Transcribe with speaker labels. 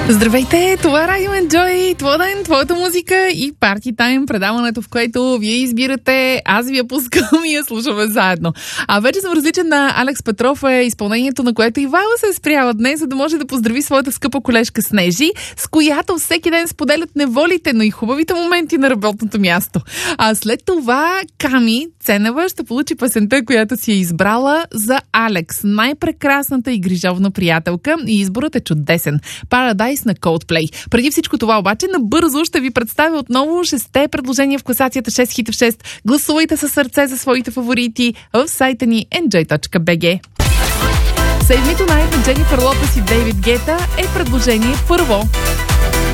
Speaker 1: Здравейте, това е Радио Enjoy, твой ден, твоята музика и Party Time, предаването, в което вие избирате, аз ви я пускам и я слушаме заедно. А вече съм различен на Алекс Петров, е изпълнението на което Ивайло се е спряла днес, за да може да поздрави своята скъпа колежка Снежи, с която всеки ден споделят неволите, но и хубавите моменти на работното място. А след това Ками Ценева ще получи песента, която си е избрала за Алекс, най-прекрасната и грижовна приятелка, и изборът е чудесен. Paradise на Coldplay. Преди всичко това обаче, набързо ще ви представя отново 6 предложения в класацията 6 хит в 6. Гласувайте със сърце за своите фаворити в сайта ни enjoy.bg. Save Me Tonight на Дженифър Лопес и Дейвид Гета е предложение първо.